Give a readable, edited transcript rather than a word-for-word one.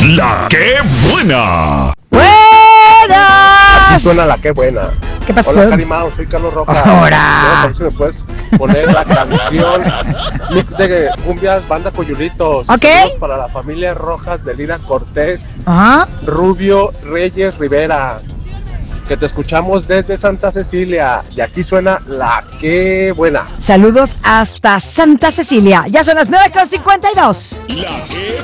La que buena. Aquí ¡Buenas! suena la que buena. ¿Qué pasó? Hola, Carimao, soy Carlos Rojas. Ahora. A ver si me puedes poner la canción mix de cumbias Banda Coyulitos. Ok. Saludos para la familia Rojas de Lina Cortés, Ajá. Rubio Reyes Rivera. Que te escuchamos desde Santa Cecilia. Y aquí suena la que buena. Saludos hasta Santa Cecilia. Ya son las 9:52. La que